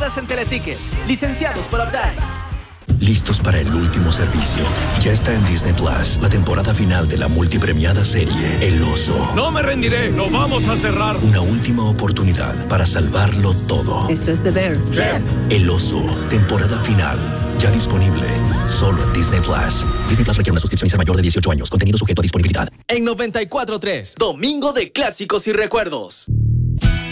Entradas en Teleticket. Licenciados por Updike. Listos para el último servicio. Ya está en Disney Plus la temporada final de la multipremiada serie El Oso. No me rendiré, lo vamos a cerrar. Una última oportunidad para salvarlo todo. Esto es The Bear. Chef. El Oso, temporada final. Ya disponible solo en Disney Plus. Disney Plus requiere una suscripción y ser mayor de 18 años. Contenido sujeto a disponibilidad. En 94.3, Domingo de Clásicos y Recuerdos.